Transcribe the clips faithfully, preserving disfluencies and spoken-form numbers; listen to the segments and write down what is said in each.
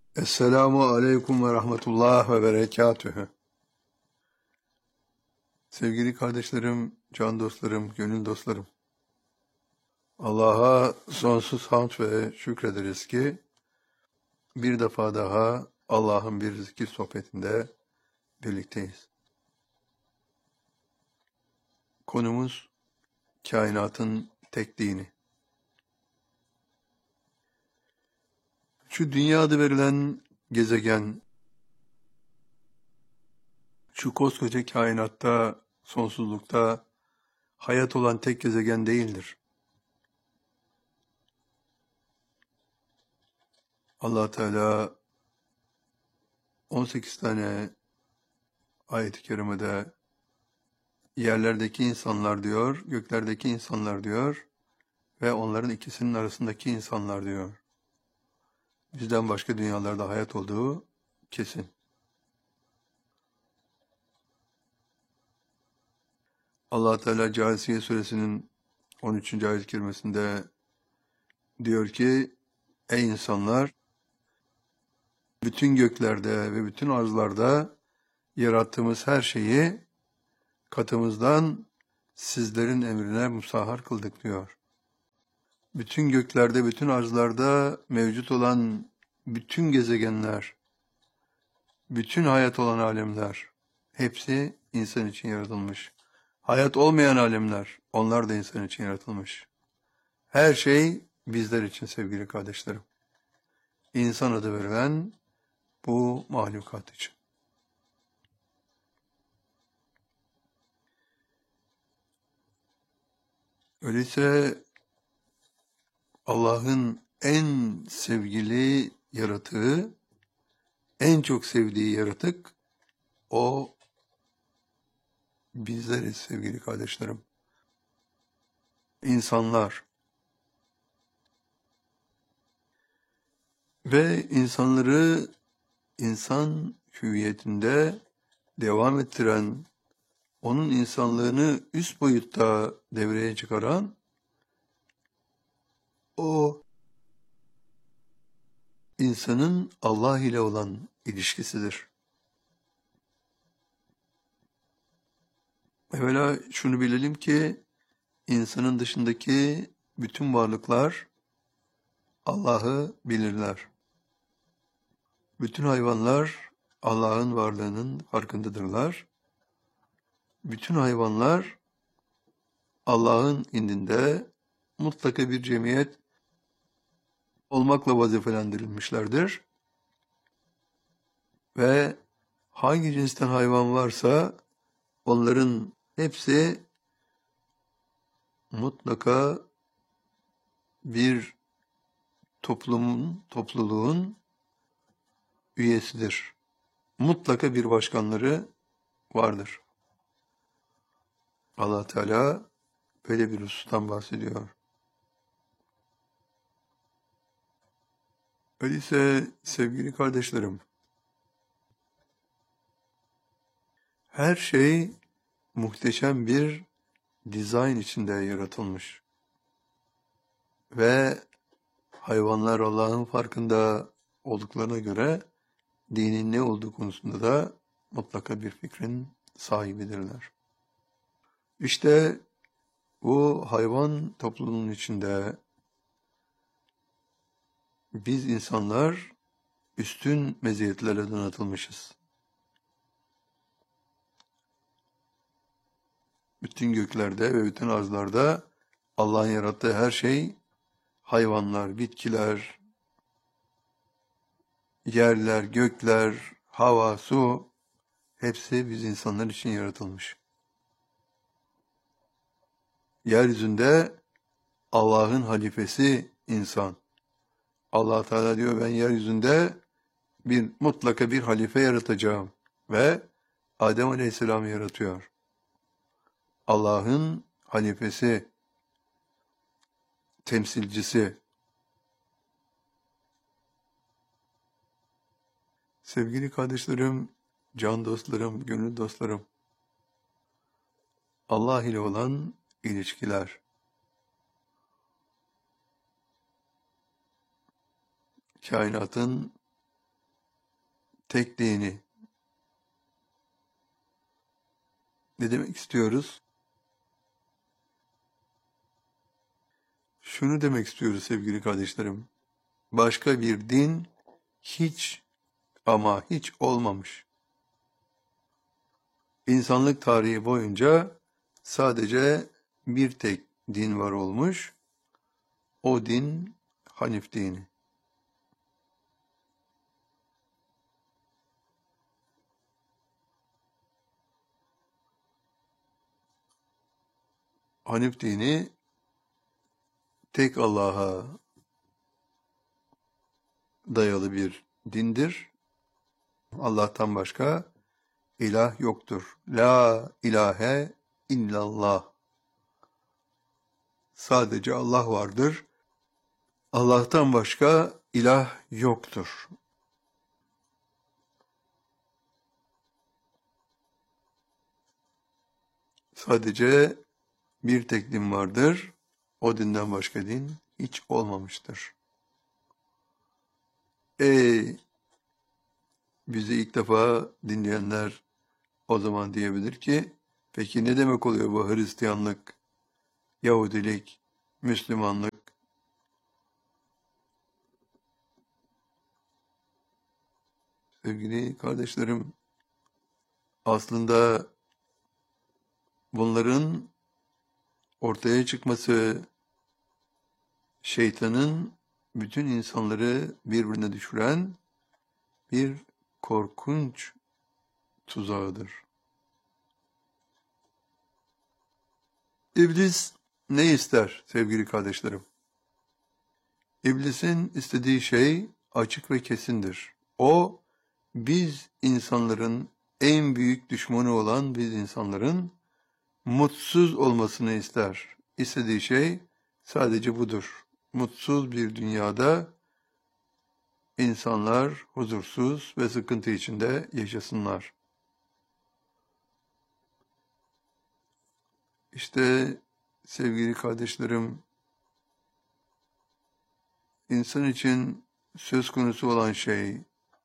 Esselamu aleyküm ve rahmetullah ve berekatühü. Sevgili kardeşlerim, can dostlarım, gönül dostlarım. Allah'a sonsuz hamd ve şükrederiz ki bir defa daha Allah'ın bir zikir sohbetinde birlikteyiz. Konumuz kainatın tek dini. Şu dünya adı verilen gezegen, şu koskoca kainatta, sonsuzlukta hayat olan tek gezegen değildir. Allah Teala on sekiz tane ayet-i kerimede yerlerdeki insanlar diyor, göklerdeki insanlar diyor ve onların ikisinin arasındaki insanlar diyor. Bizden başka dünyalarda hayat olduğu kesin. Allah Teala Câsiye suresinin on üçüncü ayet-i kerimesinde diyor ki, ey insanlar, bütün göklerde ve bütün arzlarda yarattığımız her şeyi katımızdan sizlerin emrine musahhar kıldık diyor. Bütün göklerde, bütün arzlarda mevcut olan bütün gezegenler, bütün hayat olan alemler, hepsi insan için yaratılmış. Hayat olmayan alemler, onlar da insan için yaratılmış. Her şey bizler için sevgili kardeşlerim. İnsan adı verilen bu mahlukat için. Öyleyse Allah'ın en sevgili yaratığı, en çok sevdiği yaratık o bizleriz sevgili kardeşlerim. İnsanlar. Ve insanları insan hüviyetinde devam ettiren, onun insanlığını üst boyutta devreye çıkaran o insanın Allah ile olan ilişkisidir. Evvela şunu bilelim ki insanın dışındaki bütün varlıklar Allah'ı bilirler. Bütün hayvanlar Allah'ın varlığının farkındadırlar. Bütün hayvanlar Allah'ın indinde mutlaka bir cemiyet olmakla vazifelendirilmişlerdir. Ve hangi cinsten hayvan varsa onların hepsi mutlaka bir toplumun, topluluğun üyesidir. Mutlaka bir başkanları vardır. Allah Teala böyle bir husustan bahsediyor. Öyleyse sevgili kardeşlerim, her şey muhteşem bir dizayn içinde yaratılmış. Ve hayvanlar Allah'ın farkında olduklarına göre dinin ne olduğu konusunda da mutlaka bir fikrin sahibidirler. İşte bu hayvan topluluğunun içinde biz insanlar üstün meziyetlerle donatılmışız. Bütün göklerde ve bütün arzlarda Allah'ın yarattığı her şey, hayvanlar, bitkiler, yerler, gökler, hava, su, hepsi biz insanlar için yaratılmış. Yeryüzünde Allah'ın halifesi insan. Allah Teala diyor, ben yeryüzünde bir mutlaka bir halife yaratacağım ve Adem Aleyhisselam'ı yaratıyor. Allah'ın halifesi, temsilcisi. Sevgili kardeşlerim, can dostlarım, gönül dostlarım, Allah ile olan ilişkiler. Kainatın tekliğini. Ne demek istiyoruz? Şunu demek istiyoruz sevgili kardeşlerim. Başka bir din hiç ama hiç olmamış. İnsanlık tarihi boyunca sadece bir tek din var olmuş. O din Hanif dini. Hanif dini tek Allah'a dayalı bir dindir. Allah'tan başka ilah yoktur. La ilahe illallah. Sadece Allah vardır. Allah'tan başka ilah yoktur. Sadece bir tek din vardır. O dinden başka din hiç olmamıştır. Ey bizi ilk defa dinleyenler o zaman diyebilir ki, peki ne demek oluyor bu Hristiyanlık, Yahudilik, Müslümanlık? Sevgili kardeşlerim, aslında bunların ortaya çıkması şeytanın bütün insanları birbirine düşüren bir korkunç tuzağıdır. İblis ne ister sevgili kardeşlerim? İblisin istediği şey açık ve kesindir. O, biz insanların en büyük düşmanı olan biz insanların mutsuz olmasını ister. İstediği şey sadece budur. Mutsuz bir dünyada insanlar huzursuz ve sıkıntı içinde yaşasınlar. İşte sevgili kardeşlerim, insan için söz konusu olan şey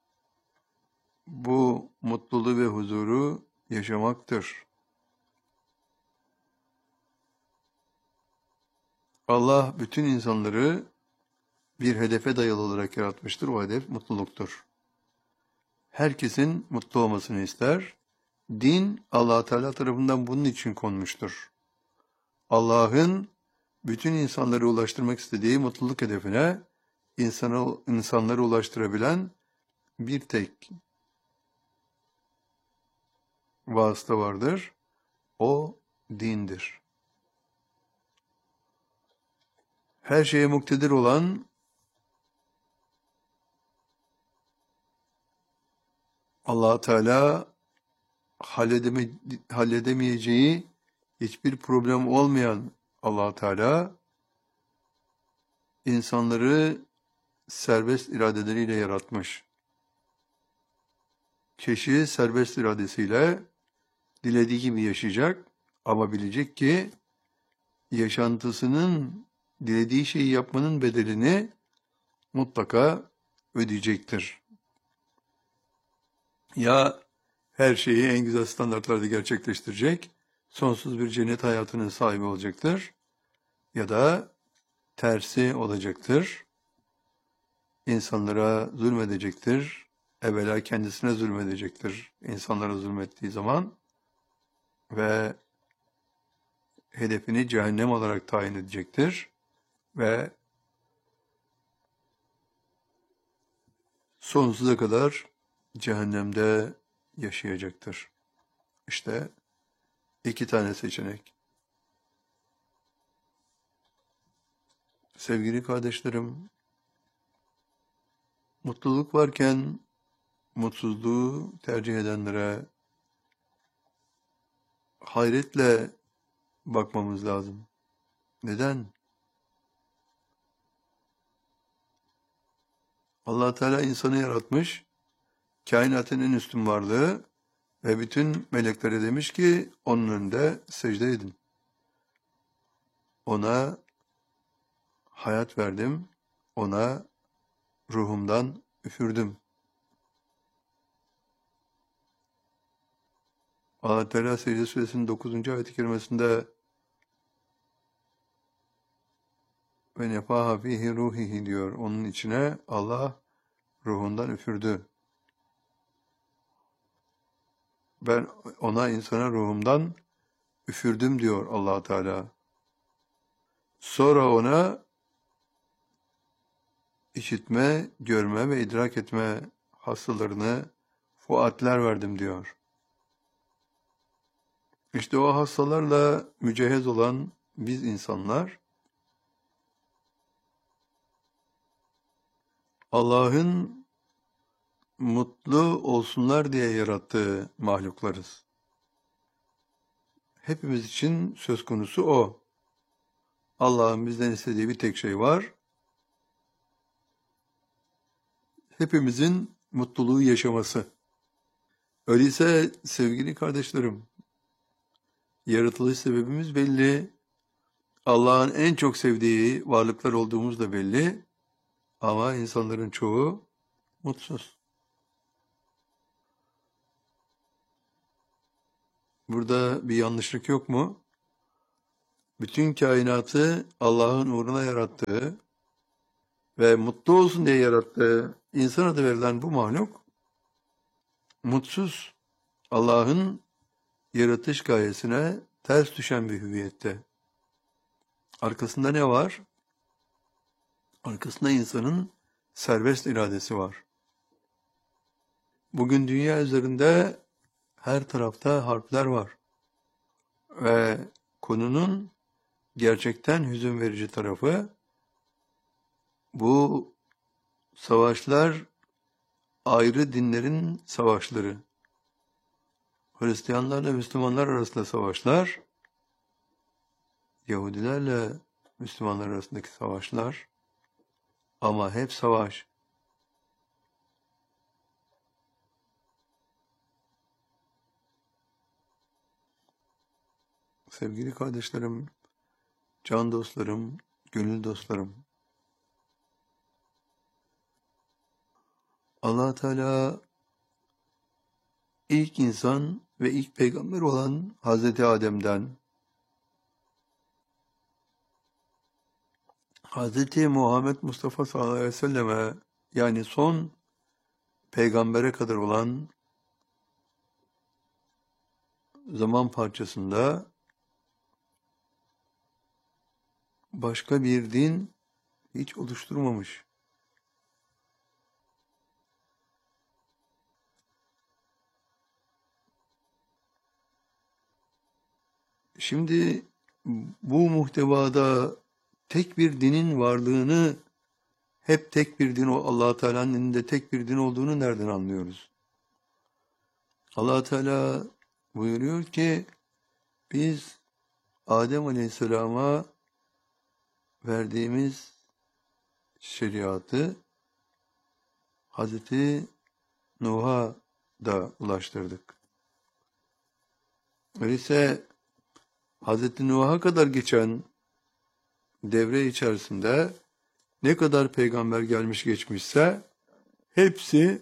bu mutluluğu ve huzuru yaşamaktır. Allah bütün insanları bir hedefe dayalı olarak yaratmıştır. O hedef mutluluktur. Herkesin mutlu olmasını ister. Din Allah Teala tarafından bunun için konmuştur. Allah'ın bütün insanları ulaştırmak istediği mutluluk hedefine insana, insanları ulaştırabilen bir tek vasıta vardır. O dindir. Her şeye muktedir olan Allah Teala halledeme, halledemeyeceği hiçbir problem olmayan Allah Teala insanları serbest iradeleriyle yaratmış. Kişi serbest iradesiyle dilediği gibi yaşayacak ama bilecek ki yaşantısının dilediği şeyi yapmanın bedelini mutlaka ödeyecektir. Ya her şeyi en güzel standartlarda gerçekleştirecek, sonsuz bir cennet hayatının sahibi olacaktır ya da tersi olacaktır. İnsanlara zulmedecektir, evvela kendisine zulmedecektir insanlara zulmettiği zaman ve hedefini cehennem olarak tayin edecektir ve sonsuza kadar cehennemde yaşayacaktır. İşte iki tane seçenek. Sevgili kardeşlerim, mutluluk varken mutsuzluğu tercih edenlere hayretle bakmamız lazım. Neden? Allah Teala insanı yaratmış, kainatın en üstün varlığı ve bütün meleklere demiş ki onun önünde secde edin. Ona hayat verdim, ona ruhumdan üfürdüm. Allah Teala Secde Suresinin dokuzuncu ayet-i kerimesinde ve nefaha fihi ruhihi diyor. Onun içine Allah ruhundan üfürdü. Ben ona, insana ruhumdan üfürdüm diyor Allah Teala. Sonra ona işitme, görme ve idrak etme hastalarını, fuatler verdim diyor. İşte o hastalarla mücehhez olan biz insanlar, Allah'ın mutlu olsunlar diye yarattığı mahluklarız. Hepimiz için söz konusu o. Allah'ın bizden istediği bir tek şey var. Hepimizin mutluluğu yaşaması. Öyleyse sevgili kardeşlerim, yaratılış sebebimiz belli. Allah'ın en çok sevdiği varlıklar olduğumuz da belli. Ama insanların çoğu mutsuz. Burada bir yanlışlık yok mu? Bütün kainatı Allah'ın uğruna yarattığı ve mutlu olsun diye yarattığı insan adı verilen bu mahluk mutsuz. Allah'ın yaratış gayesine ters düşen bir hüviyette. Arkasında ne var? Arkasında insanın serbest iradesi var. Bugün dünya üzerinde her tarafta harpler var. Ve konunun gerçekten hüzün verici tarafı, bu savaşlar ayrı dinlerin savaşları. Hristiyanlarla Müslümanlar arasında savaşlar, Yahudilerle Müslümanlar arasındaki savaşlar, ama hep savaş. Sevgili kardeşlerim, can dostlarım, gönül dostlarım, Allah Teala ilk insan ve ilk peygamber olan Hazreti Adem'den Hazreti Muhammed Mustafa sallallahu aleyhi ve selleme, yani son peygambere kadar olan zaman parçasında başka bir din hiç oluşturmamış. Şimdi bu muhtevada tek bir dinin varlığını, hep tek bir din, o Allah Teala'nın dininde tek bir din olduğunu nereden anlıyoruz? Allah Teala buyuruyor ki biz Adem Aleyhisselam'a verdiğimiz şeriatı Hazreti Nuh'a da ulaştırdık. Öyleyse Hazreti Nuh'a kadar geçen devre içerisinde ne kadar peygamber gelmiş geçmişse hepsi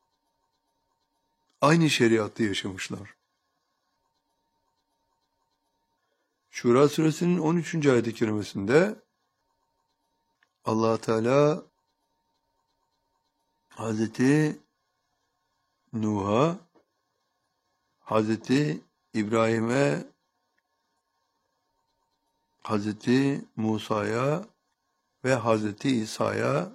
aynı şeriatı yaşamışlar. Şura suresinin on üçüncü ayet-i kerimesinde Allah Teala Hazreti Nuh'a, Hazreti İbrahim'e, Hazreti Musa'ya ve Hazreti İsa'ya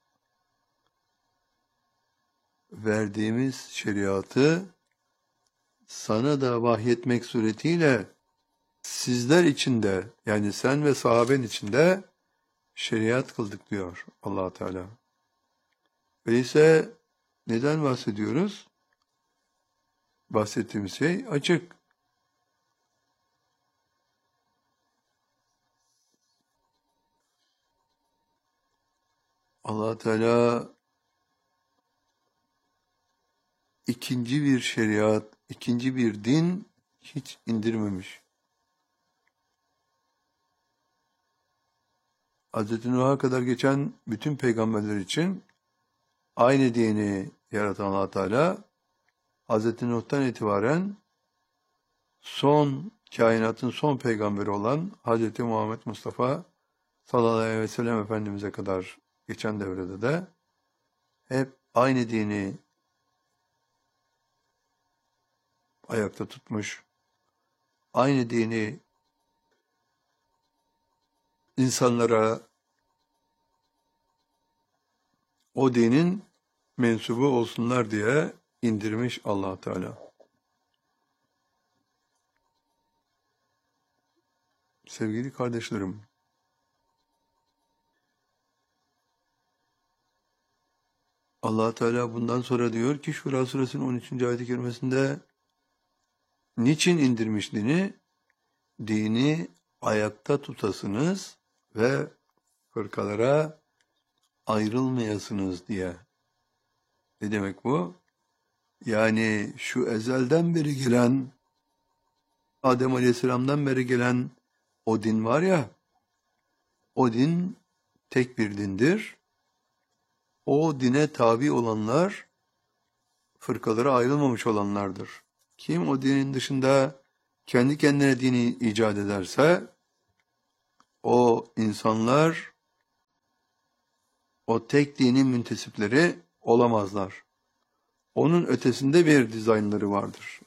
verdiğimiz şeriatı sana da vahyetmek suretiyle sizler için de, yani sen ve sahaben için de şeriat kıldık diyor Allah Teala. Öyleyse neden bahsediyoruz? Bahsettiğimiz şey açık. Allah Teala ikinci bir şeriat, ikinci bir din hiç indirmemiş. Hazreti Nuh'a kadar geçen bütün peygamberler için aynı dini yaratan Allah Teala Hazreti Nuh'tan itibaren son kainatın son peygamberi olan Hz. Muhammed Mustafa sallallahu aleyhi ve sellem Efendimiz'e kadar geçen devrede de hep aynı dini ayakta tutmuş, aynı dini insanlara o dinin mensubu olsunlar diye indirmiş Allah Teala. Sevgili kardeşlerim, Allah Teala bundan sonra diyor ki Şura suresinin on üçüncü ayet-i kerimesinde niçin indirmiş dini? Dini ayakta tutasınız ve fırkalara ayrılmayasınız diye. Ne demek bu? Yani şu ezelden beri gelen, Adem Aleyhisselam'dan beri gelen o din var ya, o din tek bir dindir. O dine tabi olanlar, fırkalara ayrılmamış olanlardır. Kim o dinin dışında kendi kendine dini icat ederse, o insanlar, o tek dinin müntesipleri olamazlar. Onun ötesinde bir dizaynları vardır.